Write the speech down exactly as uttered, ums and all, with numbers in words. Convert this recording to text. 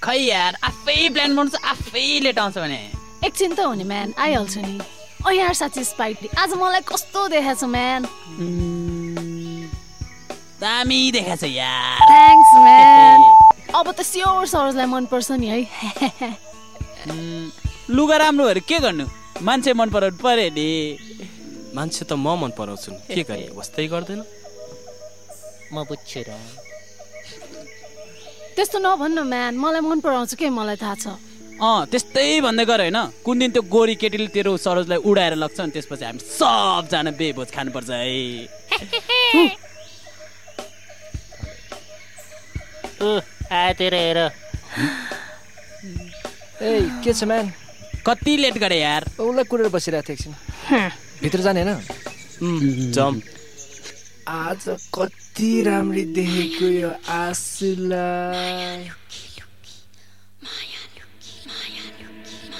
खै यार आफै प्लान बनाउँछ आफै लेट आउँछ भने एकछिन त हो नि म्यान आइहाल्छु नि ओ यार साँच्ची स्पाइटली आज मलाई कस्तो देखाछ म्यान दामी देखाछ यार थ्याङ्क्स म्यान अब त स्योर सरोजलाई मनपर्छ नि है लुगा राम्रो भएर के गर्नु मान्छे मन पराउनु पर्यो नि मान्छे त म मन पराउँछु के गर्ने वस्तै गर्दैन म बुझ्छु र त्यस्तो नभन्नु म्यान मलाई मन पराउँछ के मलाई थाहा छ अँ त्यस्तै भन्दै गर होइन कुन दिन त्यो गोरी केटीले तेरो सरोजलाई उडाएर लग्छ अनि त्यसपछि हामी सबजना बेभोज खानुपर्छ है आयो तेरो हेर ए के छ म्यान कति लेट गरे यार उसलाई कुरेर बसिरहेको थिएँ एकछिन भित्र जाने होइन जम आज कति राम्री देखेको यो आँसुलाई